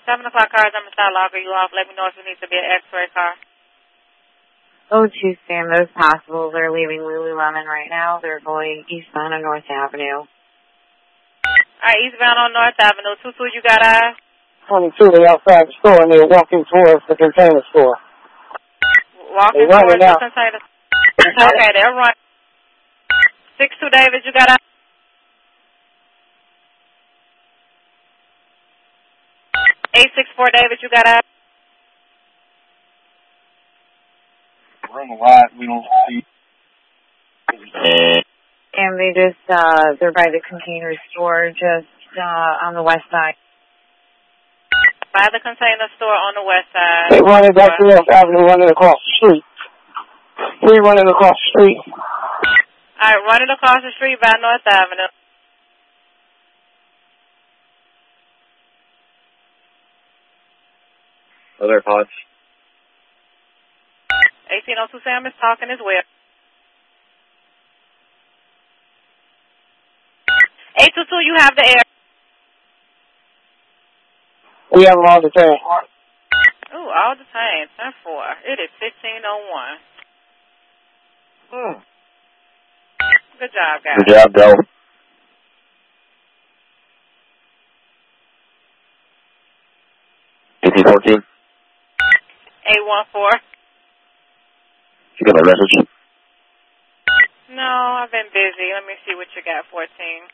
7 o'clock cars, I'm going to start logging you off. Let me know if you need to be an X-ray car. Oh, Tuesday, those possibles are leaving Lululemon right now. They're going eastbound on North Avenue. All right, eastbound on North Avenue. 22, you got eyes? 22, they outside the store, and they're walking towards the container store. Walking towards the container store. Okay, they're running. 62, David, you got eyes? 864, David, you got eyes? We're on the lot, we don't see. And they just, they're by the container store just on the west side. By the container store on the west side. They running back to North Avenue, running across the street. We're running across the street. All right, running across the street by North Avenue. Other pods. 1802 Sam is talking as well. 822, you have the air. We have them all the time. Ooh, all the time. 10-4. It is 15:01. Good job, guys. Good job, Del. 1814. 814. You got my message? No, I've been busy. Let me see what you got, 14.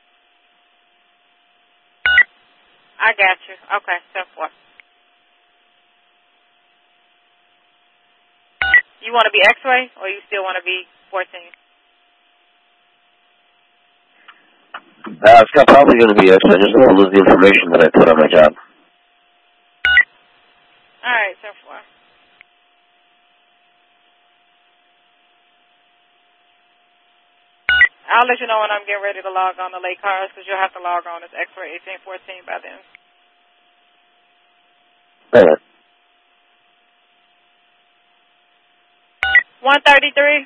I got you. Okay, 10-4. You want to be X-ray, or you still want to be 14? It's probably going to be X. I just don't want to lose the information that I put on my job. All right, 10-4. I'll let you know when I'm getting ready to log on the late cars, because you'll have to log on as X-ray 1814 by then. All right. 133.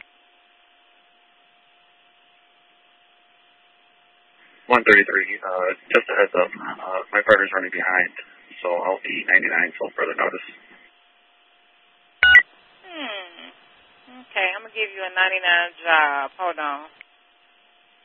133, just a heads up, my partner's running behind, so I'll be 99 till further notice. Okay, I'm going to give you a 99 job. Hold on.